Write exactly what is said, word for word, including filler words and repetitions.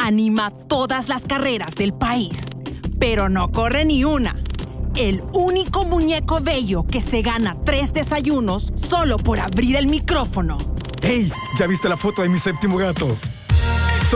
anima todas las carreras del país, pero no corre ni una. El único muñeco bello que se gana tres desayunos solo por abrir el micrófono. ¡Ey! ¿Ya viste la foto de mi séptimo gato?